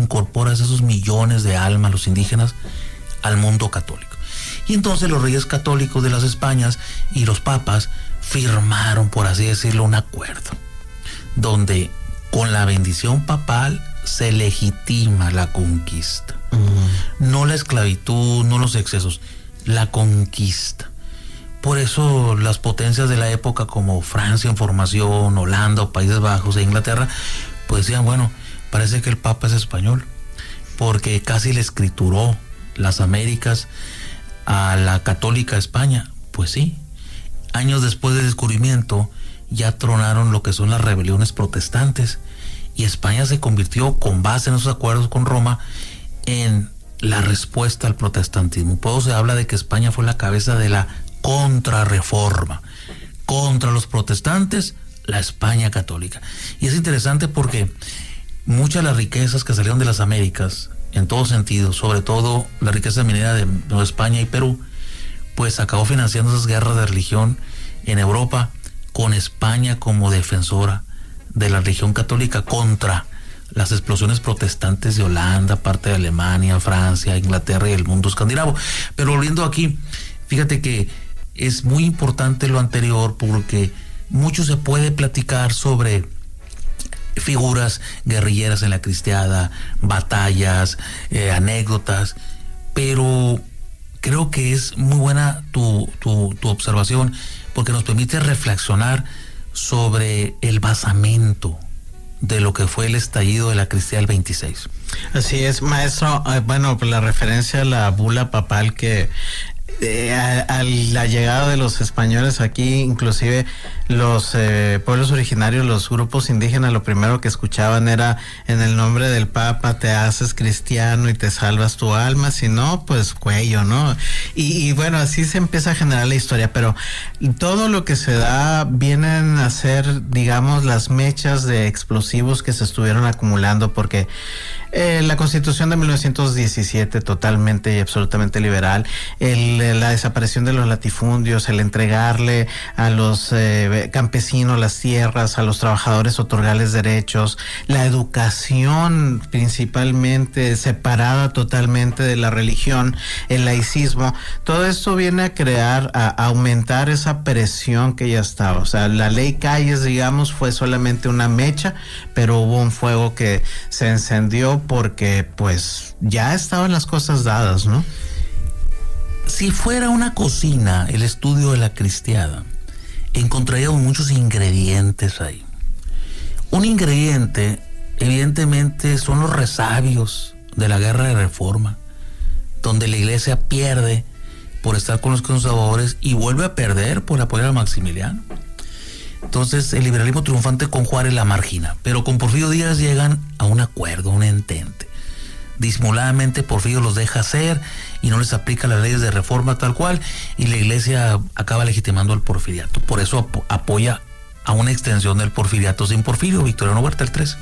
incorporas esos millones de almas, los indígenas, al mundo católico. Y entonces los reyes católicos de las Españas y los papas firmaron, por así decirlo, un acuerdo donde con la bendición papal se legitima la conquista. No la esclavitud, no los excesos, la conquista. Por eso las potencias de la época como Francia en formación, Holanda o Países Bajos e Inglaterra, pues decían, bueno, parece que el Papa es español, porque casi le escrituró las Américas a la católica España. Pues sí, años después del descubrimiento ya tronaron lo que son las rebeliones protestantes y España se convirtió, con base en esos acuerdos con Roma, en la respuesta al protestantismo. Por eso se habla de que España fue la cabeza de la contrarreforma contra los protestantes, la España católica. Y es interesante porque muchas de las riquezas que salieron de las Américas, en todo sentido, sobre todo la riqueza minera de Nueva España y Perú, pues acabó financiando esas guerras de religión en Europa, con España como defensora de la religión católica contra las explosiones protestantes de Holanda, parte de Alemania, Francia, Inglaterra y el mundo escandinavo. Pero volviendo aquí, fíjate que es muy importante lo anterior, porque mucho se puede platicar sobre figuras guerrilleras en la cristiada, batallas, anécdotas, pero creo que es muy buena tu observación, porque nos permite reflexionar sobre el basamento de lo que fue el estallido de la cristiada del 26. Así es, maestro. Bueno, la referencia a la bula papal que a la llegada de los españoles aquí, inclusive los pueblos originarios, los grupos indígenas, lo primero que escuchaban era: en el nombre del Papa te haces cristiano y te salvas tu alma, si no, pues cuello, ¿no? Y bueno, así se empieza a generar la historia, pero todo lo que se da vienen a ser, digamos, las mechas de explosivos que se estuvieron acumulando, porque la Constitución de 1917, totalmente y absolutamente liberal, la desaparición de los latifundios, el entregarle a los campesinos las tierras, a los trabajadores otorgarles derechos, la educación principalmente separada totalmente de la religión, el laicismo, todo esto viene a crear, a aumentar esa presión que ya estaba. O sea, la ley Calles, digamos, fue solamente una mecha, pero hubo un fuego que se encendió porque pues ya estaban las cosas dadas, ¿no? Si fuera una cocina, el estudio de la cristiada, encontraríamos muchos ingredientes ahí. Un ingrediente, evidentemente, son los resabios de la guerra de reforma, donde la iglesia pierde por estar con los conservadores y vuelve a perder por apoyar a Maximiliano. Entonces el liberalismo triunfante con Juárez la margina, pero con Porfirio Díaz llegan a un acuerdo, un entente. Disimuladamente Porfirio los deja hacer y no les aplica las leyes de reforma tal cual, y la iglesia acaba legitimando al porfiriato. Por eso apoya a una extensión del porfiriato sin Porfirio, Victoriano Huerta el 13.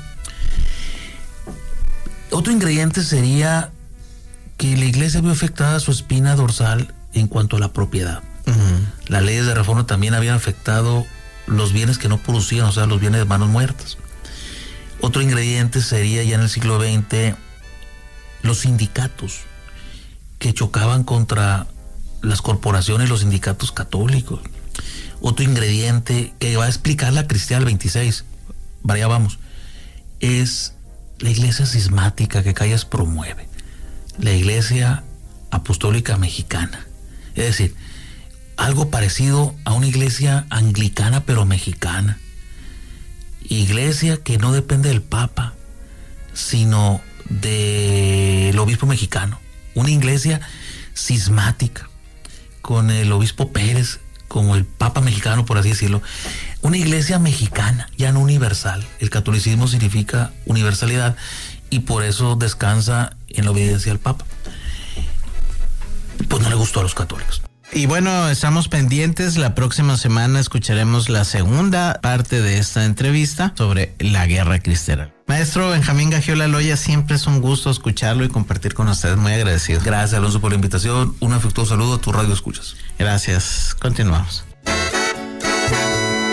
Otro ingrediente sería que la iglesia vio afectada su espina dorsal en cuanto a la propiedad. Las leyes de reforma también habían afectado los bienes que no producían, o sea, los bienes de manos muertas. Otro ingrediente sería ya en el siglo XX los sindicatos que chocaban contra las corporaciones, los sindicatos católicos. Otro ingrediente que va a explicar la cristiada del 26, vaya, vamos, es la iglesia cismática que Calles promueve, la iglesia apostólica mexicana, es decir, algo parecido a una iglesia anglicana pero mexicana, iglesia que no depende del Papa, sino del obispo mexicano, una iglesia cismática, con el obispo Pérez como el Papa mexicano, por así decirlo, una iglesia mexicana, ya no universal. El catolicismo significa universalidad y por eso descansa en la obediencia al Papa. Pues no le gustó a los católicos. Y bueno, estamos pendientes. La próxima semana escucharemos la segunda parte de esta entrevista sobre la guerra cristera. Maestro Benjamín Gagiola Loya, siempre es un gusto escucharlo y compartir con ustedes. Muy agradecido. Gracias, Alonso, por la invitación. Un afectuoso saludo a tu radio escuchas. Gracias. Continuamos.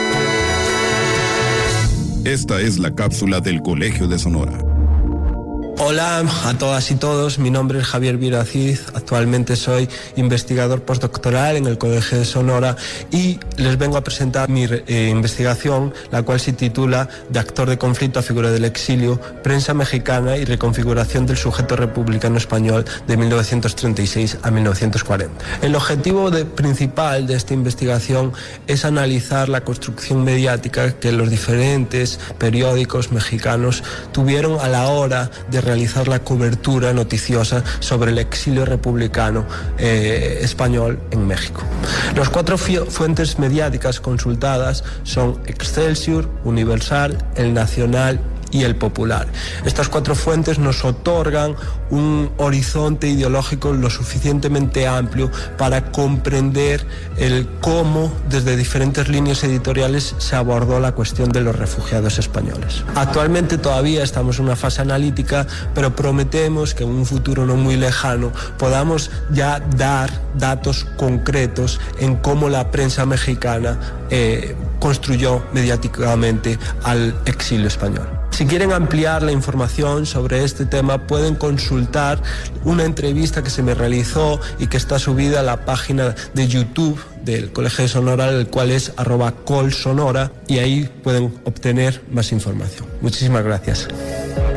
Esta es la cápsula del Colegio de Sonora. Hola a todas y todos, mi nombre es Javier Viraciz, actualmente soy investigador postdoctoral en el Colegio de Sonora y les vengo a presentar mi investigación, la cual se titula De actor de conflicto a figura del exilio, prensa mexicana y reconfiguración del sujeto republicano español de 1936 a 1940. El objetivo principal de esta investigación es analizar la construcción mediática que los diferentes periódicos mexicanos tuvieron a la hora de realizar la cobertura noticiosa sobre el exilio republicano español en México. Las 4 fuentes mediáticas consultadas son Excelsior, Universal, El Nacional y El Popular. Estas 4 fuentes nos otorgan un horizonte ideológico lo suficientemente amplio para comprender el cómo desde diferentes líneas editoriales se abordó la cuestión de los refugiados españoles. Actualmente todavía estamos en una fase analítica, pero prometemos que en un futuro no muy lejano podamos ya dar datos concretos en cómo la prensa mexicana construyó mediáticamente al exilio español. Si quieren ampliar la información sobre este tema, pueden consultar una entrevista que se me realizó y que está subida a la página de YouTube del Colegio de Sonora, el cual es @colsonora, y ahí pueden obtener más información. Muchísimas gracias.